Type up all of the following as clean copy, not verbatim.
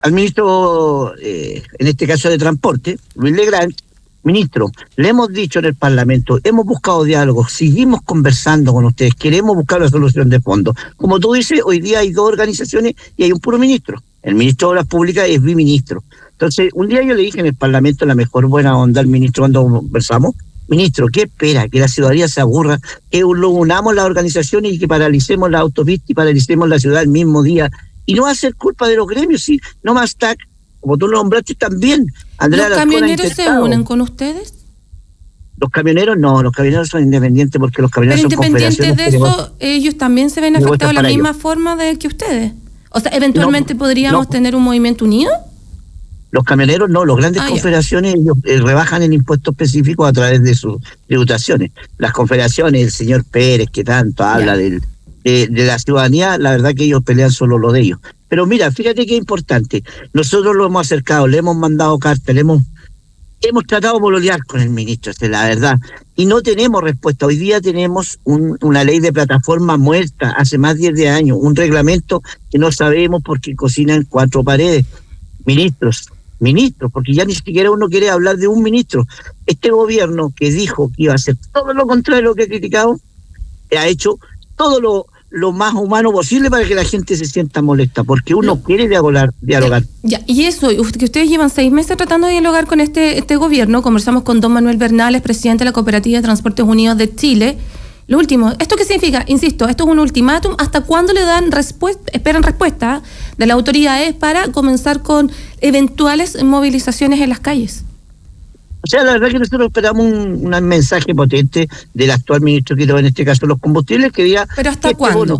al ministro, en este caso de Transporte, Luis Legrand. Ministro, le hemos dicho en el Parlamento, hemos buscado diálogo, seguimos conversando con ustedes, queremos buscar la solución de fondo. Como tú dices, hoy día hay 2 organizaciones y hay un puro ministro. El ministro de Obras Públicas es biministro. Entonces, un día yo le dije en el Parlamento, la mejor buena onda al ministro cuando conversamos, ministro, ¿qué espera? Que la ciudadanía se aburra, que lo unamos las organizaciones y que paralicemos la autopista y paralicemos la ciudad el mismo día. Y no va a ser culpa de los gremios, sí, no más TAC, como tú lo nombraste también. Andrea, ¿Los camioneros se unen con ustedes? Los camioneros no, los camioneros son independientes porque los camioneros son confederaciones. Pero independientes de eso, ellos también se ven afectados de la misma forma que ustedes. O sea, eventualmente podríamos tener un movimiento unido. Los camioneros no, los grandes confederaciones ellos rebajan el impuesto específico a través de sus tributaciones. Las confederaciones, el señor Pérez que tanto habla de la ciudadanía, la verdad que ellos pelean solo lo de ellos. Pero mira, fíjate qué importante. Nosotros lo hemos acercado, le hemos mandado cartas, hemos tratado de pololear con el ministro, esta es la verdad. Y no tenemos respuesta. Hoy día tenemos una ley de plataforma muerta hace más de 10 años, un reglamento que no sabemos por qué cocina en 4 paredes. Ministros, porque ya ni siquiera uno quiere hablar de un ministro. Este gobierno que dijo que iba a hacer todo lo contrario de lo que ha criticado, ha hecho todo lo más humano posible para que la gente se sienta molesta, porque uno quiere dialogar. Y eso, que ustedes llevan 6 meses tratando de dialogar con este gobierno. Conversamos con don Manuel Bernales, presidente de la Cooperativa de Transportes Unidos de Chile. Lo último, ¿esto qué significa? Insisto, esto es un ultimátum. ¿Hasta cuándo le dan esperan respuesta de las autoridades para comenzar con eventuales movilizaciones en las calles? O sea, la verdad que nosotros esperamos un mensaje potente del actual ministro que en este caso los combustibles, que diga... ¿Pero hasta cuándo?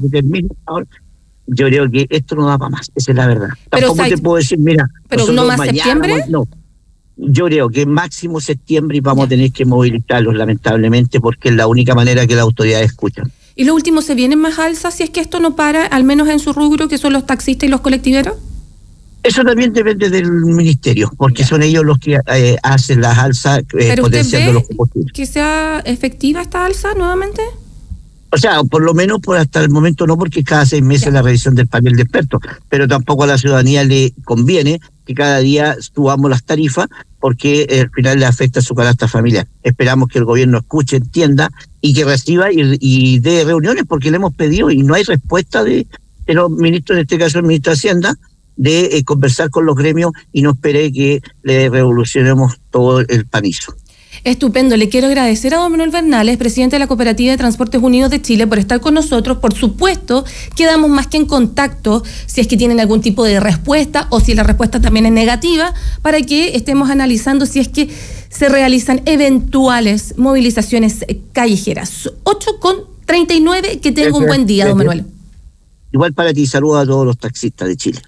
Yo creo que esto no da para más, esa es la verdad. Pero, tampoco te puedo decir, mira... ¿Pero no más septiembre? No, yo creo que máximo septiembre y vamos a tener que movilizarlos, lamentablemente, porque es la única manera que las autoridades escuchan. Y lo último, ¿se vienen más alzas si es que esto no para, al menos en su rubro, que son los taxistas y los colectiveros? Eso también depende del ministerio, porque son ellos los que hacen las alzas potenciando los combustibles. ¿Que sea efectiva esta alza nuevamente? O sea, por lo menos por hasta el momento no, porque cada 6 meses la revisión del panel de expertos, pero tampoco a la ciudadanía le conviene que cada día subamos las tarifas, porque al final le afecta a su carácter familiar. Esperamos que el gobierno escuche, entienda y que reciba y dé reuniones, porque le hemos pedido y no hay respuesta de los ministros, en este caso el ministro de Hacienda, de conversar con los gremios y no espere que le revolucionemos todo el panizo. Estupendo, le quiero agradecer a don Manuel Bernales, presidente de la Cooperativa de Transportes Unidos de Chile, por estar con nosotros. Por supuesto, quedamos más que en contacto si es que tienen algún tipo de respuesta o si la respuesta también es negativa, para que estemos analizando si es que se realizan eventuales movilizaciones callejeras. 8:39, que tenga un buen día, don Manuel. Igual para ti, saludos a todos los taxistas de Chile.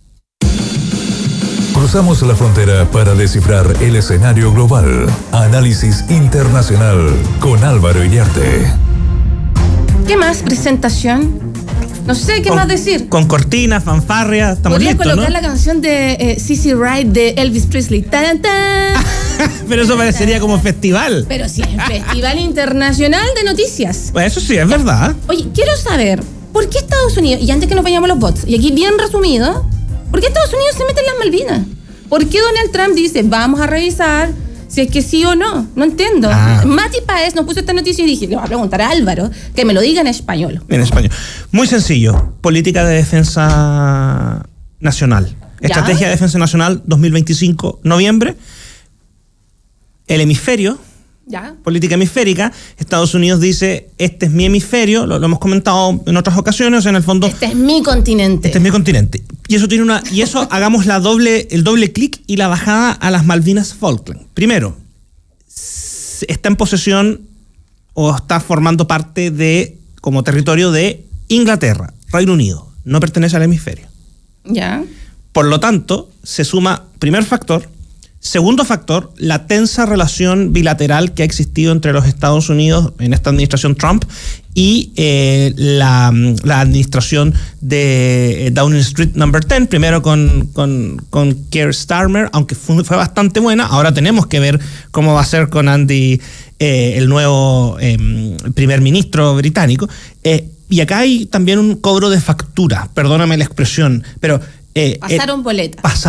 Cruzamos la frontera para descifrar el escenario global. Análisis internacional con Álvaro Iriarte. ¿Qué más? ¿Presentación? No sé qué más decir. Con cortina, fanfarria, estamos listos, ¿no? Podría colocar la canción de CC Wright de Elvis Presley. ¡Tan, tan! Pero eso parecería como festival. Pero sí, es Festival Internacional de Noticias. Pues eso sí, es verdad. Oye, quiero saber, ¿por qué Estados Unidos, y antes que nos vayamos los bots, y aquí bien resumido, ¿por qué Estados Unidos se mete en las Malvinas? ¿Por qué Donald Trump dice, vamos a revisar si es que sí o no? No entiendo. Mati Páez nos puso esta noticia y dije, le voy a preguntar a Álvaro que me lo diga en español. En español. Muy sencillo. Política de defensa nacional. Estrategia de defensa nacional 2025, noviembre. El hemisferio. Política hemisférica. Estados Unidos dice, este es mi hemisferio, lo hemos comentado en otras ocasiones, en el fondo. Este es mi continente. Este es mi continente. Y eso hagamos el doble clic y la bajada a las Malvinas Falkland. Primero, está en posesión o está formando parte como territorio de Inglaterra, Reino Unido. No pertenece al hemisferio. Por lo tanto, se suma, primer factor. Segundo factor, la tensa relación bilateral que ha existido entre los Estados Unidos en esta administración Trump y la administración de Downing Street No. 10, primero con Keir Starmer, aunque fue bastante buena. Ahora tenemos que ver cómo va a ser con Andy, el nuevo primer ministro británico. Y acá hay también un cobro de factura, perdóname la expresión, pero Pasaron boletas.